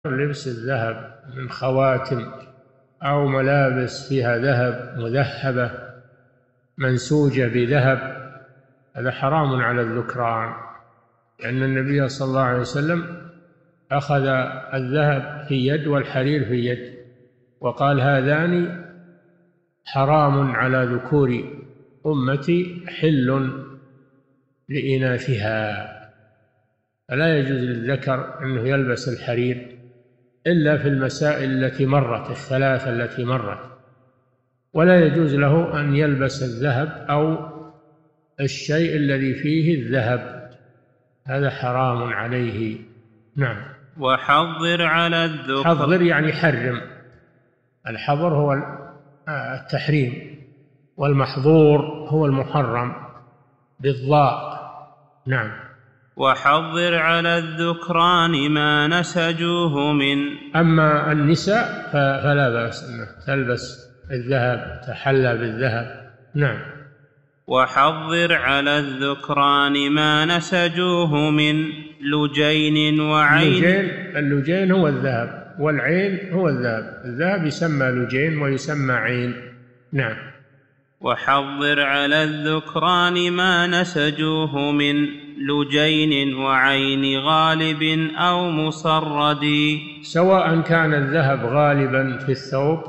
لبس الذهب من خواتم أو ملابس فيها ذهب مذهبة منسوجة بذهب، هذا حرام على الذكران، لأن النبي صلى الله عليه وسلم أخذ الذهب في يد والحرير في يد، وقال هذان حرام على ذكور أمتي حل لإناثها. فلا يجوز للذكر أنه يلبس الحرير إلا في المسائل التي مرت، الثلاثة التي مرت، ولا يجوز له أن يلبس الذهب أو الشيء الذي فيه الذهب، هذا حرام عليه. نعم. وحضر على الذكر، حضر يعني حرم، الحظر هو التحريم، والمحظور هو المحرم بالضاء. نعم. وحضر على الذكران ما نسجوه من، أما النساء فلا بأس أنها تلبس الذهب، تحلى بالذهب. نعم. وحضر على الذكران ما نسجوه من لجين وعين. اللجين هو الذهب، والعين هو الذهب، الذهب يسمى لجين ويسمى عين. نعم. وحضر على الذكران ما نسجوه من لجين وعين غالب أو مصرد، سواء كان الذهب غالبا في الثوب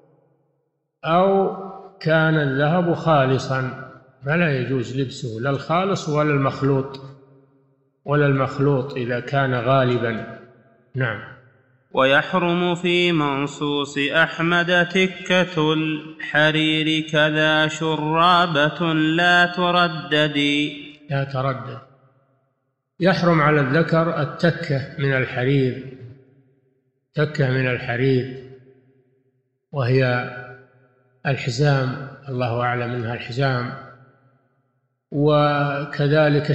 أو كان الذهب خالصا، فلا يجوز لبسه، لا الخالص ولا المخلوط، ولا المخلوط إذا كان غالبا. نعم. ويحرم في منصوص أحمد تكة الحرير كذا شرابة لا تردد. لا تردد. يحرم على الذكر التكة من الحرير، تكة من الحرير وهي الحزام، الله أعلم منها الحزام، وكذلك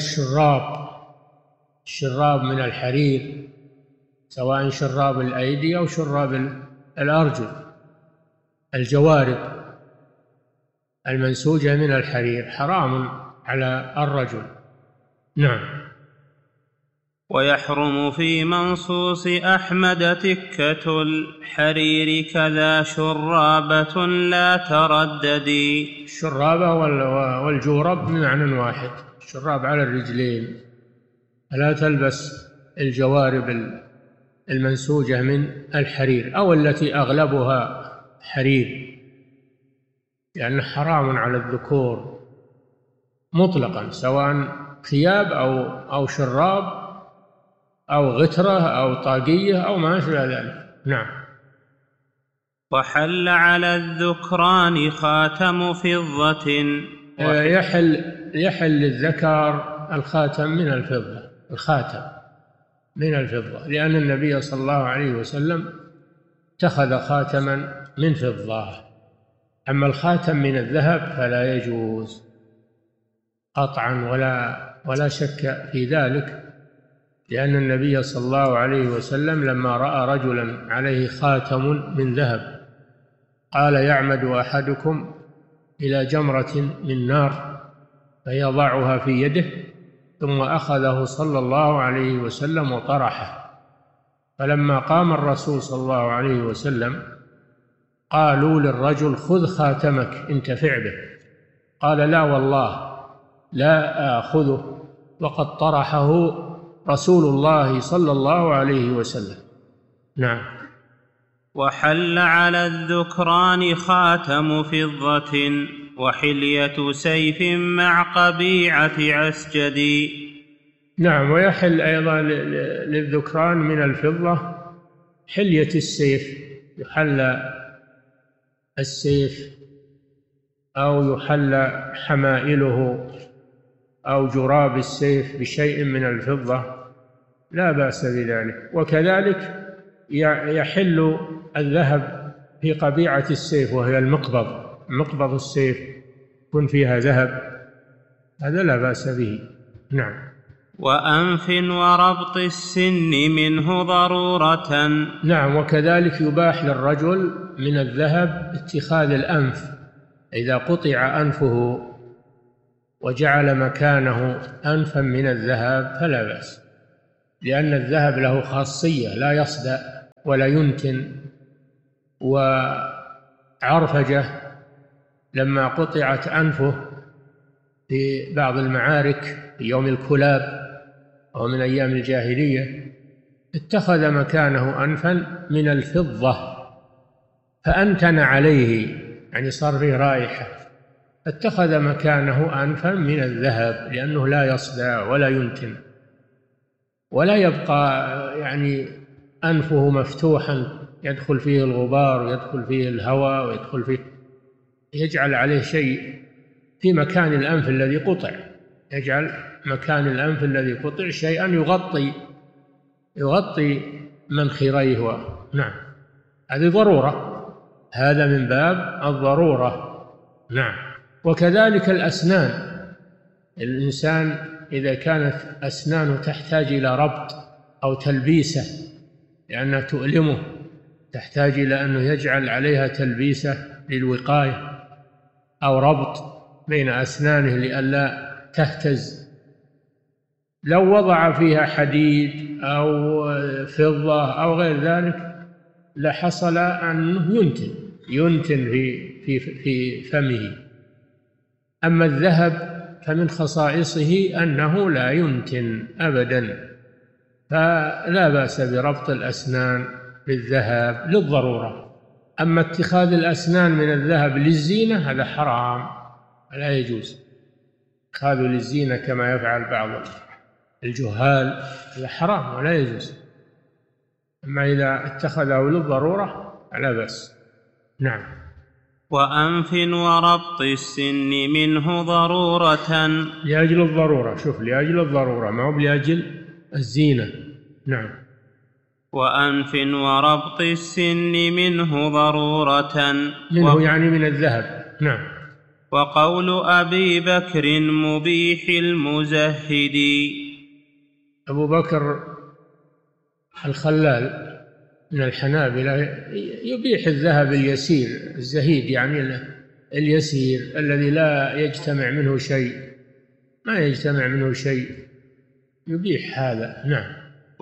الشراب من الحرير، سواء شراب الأيدي أو شراب الأرجل، الجوارب المنسوجة من الحرير حرام على الرجل. نعم. ويحرم في منصوص أحمد تكة الحرير كذا شرابة لا تردد. الشرابة والجورب بمعنى واحد، الشراب على الرجلين، لا تلبس الجوارب المنسوجة من الحرير أو التي أغلبها حرير، لأنه حرام على الذكور مطلقا، سواء ثياب أو شراب أو غترة أو طاقية أو ما أشبه ذلك. نعم. وحل على الذكران خاتم فضة، يحل للذكر الخاتم من الفضة، الخاتم من الفضة، لأن النبي صلى الله عليه وسلم اتخذ خاتما من فضة. أما الخاتم من الذهب فلا يجوز قطعا ولا شك في ذلك، لأن النبي صلى الله عليه وسلم لما رأى رجلا عليه خاتم من ذهب قال يعمد أحدكم إلى جمرة من نار فيضعها في يده، ثم أخذه صلى الله عليه وسلم وطرحه، فلما قام الرسول صلى الله عليه وسلم قالوا للرجل خذ خاتمك انتفع به، قال لا والله لا آخذه، وقد طرحه رسول الله صلى الله عليه وسلم. نعم. وحل على الذكران خاتم فضة وحلية سيف مع قبيعة عسجد. نعم. ويحل أيضا للذكران من الفضة حلية السيف، يحل السيف أو يحل حمائله أو جراب السيف بشيء من الفضة، لا بأس بذلك. وكذلك يحل الذهب في قبيعة السيف وهي مقبض السيف يكون فيها ذهب، هذا لا بأس به. نعم. وأنف وربط السن منه ضرورة. نعم. وكذلك يباح للرجل من الذهب اتخاذ الأنف، إذا قطع أنفه وجعل مكانه أنفا من الذهب فلا بأس، لأن الذهب له خاصية لا يصدأ ولا ينتن. وعرفجة لما قطعت أنفه في بعض المعارك في يوم الكلاب وهو من أيام الجاهلية، اتخذ مكانه أنفا من الفضة فأنتن عليه، يعني صار فيه رائحة، اتخذ مكانه أنفا من الذهب لأنه لا يصدع ولا ينتن ولا يبقى يعني أنفه مفتوحا يدخل فيه الغبار ويدخل فيه الهواء ويدخل فيه، يجعل عليه شيء في مكان الأنف الذي قطع، يجعل مكان الأنف الذي قطع شيئا يغطي منخريه. نعم، هذه ضرورة، هذا من باب الضرورة. نعم. وكذلك الأسنان، الإنسان إذا كانت أسنانه تحتاج إلى ربط أو تلبيسة لأنها تؤلمه، تحتاج إلى أنه يجعل عليها تلبيسة للوقاية أو ربط بين أسنانه لئلا تهتز، لو وضع فيها حديد أو فضة أو غير ذلك لحصل أنه ينتن في فمه. أما الذهب فمن خصائصه أنه لا ينتن أبدا، فلا بأس بربط الأسنان بالذهب للضرورة. أما اتخاذ الأسنان من الذهب للزينة هذا حرام، لا يجوز اتخاذه للزينة كما يفعل بعض الجهال، هذا حرام ولا يجوز. أما إذا اتخذه للضرورة فلا بأس. نعم. وأنف وربط السن منه ضرورة، لأجل الضرورة، شوف، لأجل الضرورة ما هو لأجل الزينة. نعم. وأنف وربط السن منه ضرورة، منه يعني من الذهب. نعم. وقول أبي بكر مبيح المزهد، أبو بكر الخلال من الحنابلة يبيح الذهب اليسير الزهيد، يعني اليسير الذي لا يجتمع منه شيء، ما يجتمع منه شيء، يبيح هذا. نعم.